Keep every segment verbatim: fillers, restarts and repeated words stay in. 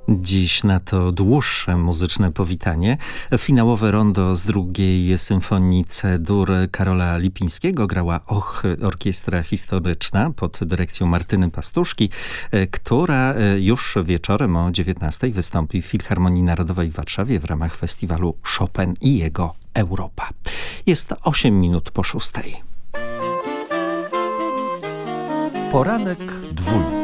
Dziś na to dłuższe muzyczne powitanie. Finałowe rondo z drugiej symfonii C-dur Karola Lipińskiego grała Och, Orkiestra Historyczna pod dyrekcją Martyny Pastuszki, która już wieczorem o dziewiętnastej wystąpi w Filharmonii Narodowej w Warszawie w ramach festiwalu Chopin i jego Europa. Jest osiem minut po szóstej. Poranek dwójki.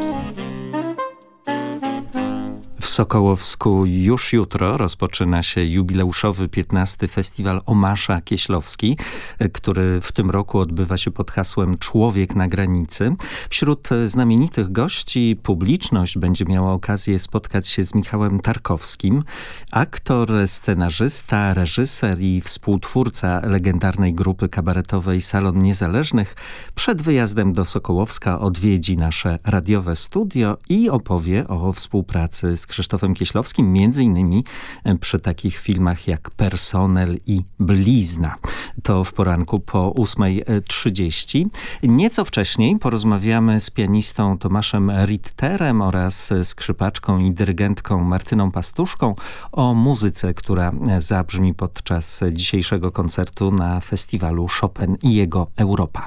W Sokołowsku już jutro rozpoczyna się jubileuszowy piętnasty Festiwal Omasza Kieślowski, który w tym roku odbywa się pod hasłem Człowiek na granicy. Wśród znamienitych gości publiczność będzie miała okazję spotkać się z Michałem Tarkowskim, aktor, scenarzysta, reżyser i współtwórca legendarnej grupy kabaretowej Salon Niezależnych. Przed wyjazdem do Sokołowska odwiedzi nasze radiowe studio i opowie o współpracy z Krzysztofem Kieślowskim, między innymi przy takich filmach jak Personel i Blizna. To w poranku po ósmej trzydzieści. Nieco wcześniej porozmawiamy z pianistą Tomaszem Ritterem oraz skrzypaczką i dyrygentką Martyną Pastuszką o muzyce, która zabrzmi podczas dzisiejszego koncertu na festiwalu Chopin i jego Europa.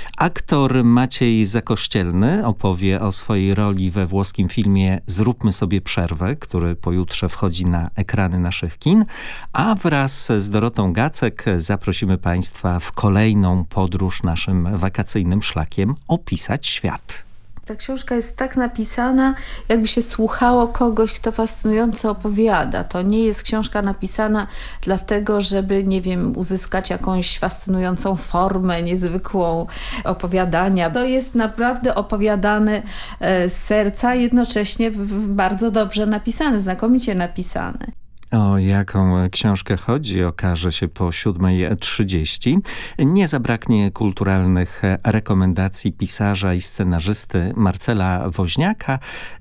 Aktor Maciej Zakościelny opowie o swojej roli we włoskim filmie Zróbmy sobie przerwę, który pojutrze wchodzi na ekrany naszych kin, a wraz z Dorotą Gacek zaprosimy Państwa w kolejną podróż naszym wakacyjnym szlakiem Opisać świat. Ta książka jest tak napisana, jakby się słuchało kogoś, kto fascynująco opowiada. To nie jest książka napisana dlatego, żeby, nie wiem, uzyskać jakąś fascynującą formę, niezwykłą opowiadania. To jest naprawdę opowiadane z serca, jednocześnie bardzo dobrze napisane, znakomicie napisane. O jaką książkę chodzi, okaże się po siódmej trzydzieści. Nie zabraknie kulturalnych rekomendacji pisarza i scenarzysty Marcela Woźniaka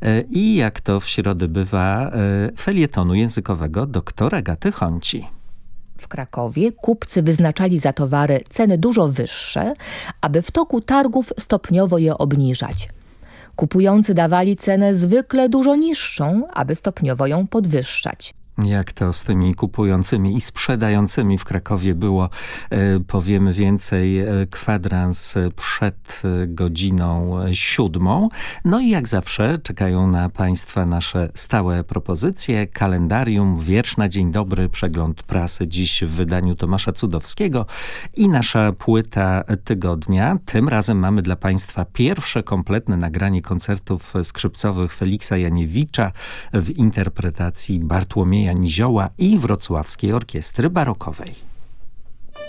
i, jak to w środę bywa, felietonu językowego doktora Agaty Honci. W Krakowie kupcy wyznaczali za towary ceny dużo wyższe, aby w toku targów stopniowo je obniżać. Kupujący dawali cenę zwykle dużo niższą, aby stopniowo ją podwyższać. Jak to z tymi kupującymi i sprzedającymi w Krakowie było, powiemy więcej kwadrans przed godziną siódmą. No i jak zawsze czekają na Państwa nasze stałe propozycje. Kalendarium, wiersz na dzień dobry, przegląd prasy dziś w wydaniu Tomasza Cudowskiego i nasza płyta tygodnia. Tym razem mamy dla Państwa pierwsze kompletne nagranie koncertów skrzypcowych Feliksa Janiewicza w interpretacji Bartłomieja Nizioła i Wrocławskiej Orkiestry Barokowej.